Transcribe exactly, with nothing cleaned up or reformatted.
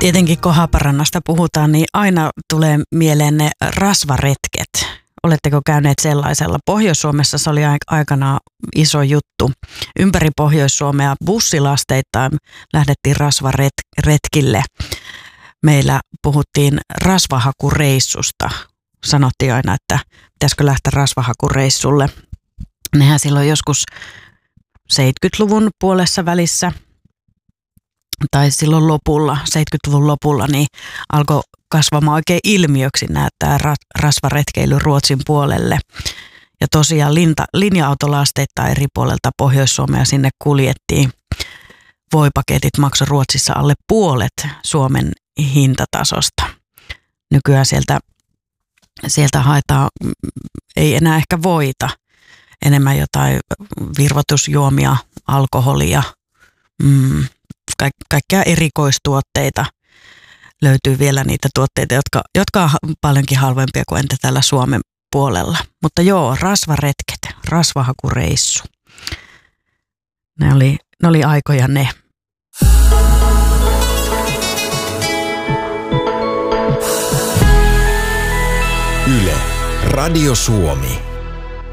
Tietenkin kun Haaparannasta puhutaan, niin aina tulee mieleen ne rasvaretket. Oletteko käyneet sellaisella? Pohjois-Suomessa se oli aikanaan iso juttu. Ympäri Pohjois-Suomea bussilasteittain lähdettiin rasvaretkille. Meillä puhuttiin rasvahakureissusta. Sanottiin aina, että pitäisikö lähteä rasvahakureissulle. Nehän silloin joskus seitsemänkymmentäluvun puolessa välissä tai silloin lopulla, seitsemänkymmentäluvun lopulla, niin alkoi kasvamaan oikein ilmiöksi näyttää rasvaretkeily Ruotsin puolelle. Ja tosiaan linta, linja-autolasteita eri puolelta Pohjois-Suomea sinne kuljettiin. Voipaketit maksoi Ruotsissa alle puolet Suomen hintatasosta. Nykyään sieltä, sieltä haetaan, ei enää ehkä voita, enemmän jotain virvoitusjuomia, alkoholia, mm, ka- kaikkea erikoistuotteita. Löytyy vielä niitä tuotteita, jotka, jotka on paljonkin halvempia kuin entä täällä Suomen puolella. Mutta joo, rasvaretket, rasvahakureissu. Ne oli, ne oli aikoja ne. Yle, Radio Suomi.